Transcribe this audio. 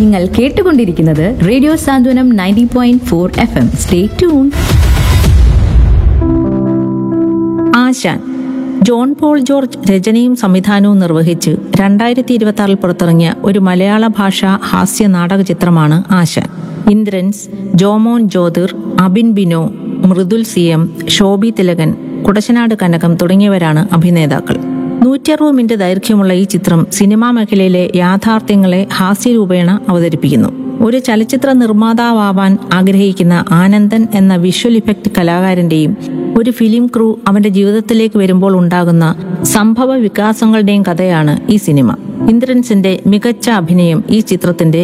നിങ്ങൾ കേട്ടുകൊണ്ടിരിക്കുന്നത് റേഡിയോ സാന്ത്വനം 90.4 FM. Stay tune. ആശാൻ John Paul George രചനയും സംവിധാനവും നിർവഹിച്ച് 2026 പുറത്തിറങ്ങിയ ഒരു മലയാള ഭാഷാ ഹാസ്യ നാടക ചിത്രമാണ് ആശാൻ. ഇന്ദ്രൻസ്, ജോമോൻ ജ്യോതിർ, അബിൻ ബിനോ, മൃദുൽ സിയം, ശോഭി തിലകൻ, കുടശനാട് കനകം തുടങ്ങിയവരാണ് അഭിനേതാക്കൾ. 160 മിനിറ്റ് ദൈർഘ്യമുള്ള ഈ ചിത്രം സിനിമാ മേഖലയിലെ യാഥാർത്ഥ്യങ്ങളെ ഹാസ്യരൂപേണ അവതരിപ്പിക്കുന്നു. ഒരു ചലച്ചിത്ര നിർമ്മാതാവാൻ ആഗ്രഹിക്കുന്ന ആനന്ദൻ എന്ന വിഷ്വൽ ഇഫക്റ്റ് കലാകാരന്റെയും ഒരു ഫിലിം ക്രൂ അവന്റെ ജീവിതത്തിലേക്ക് വരുമ്പോൾ ഉണ്ടാകുന്ന സംഭവ വികാസങ്ങളുടെയും കഥയാണ് ഈ സിനിമ. ഇന്ദ്രൻസിന്റെ മികച്ച അഭിനയം ഈ ചിത്രത്തിന്റെ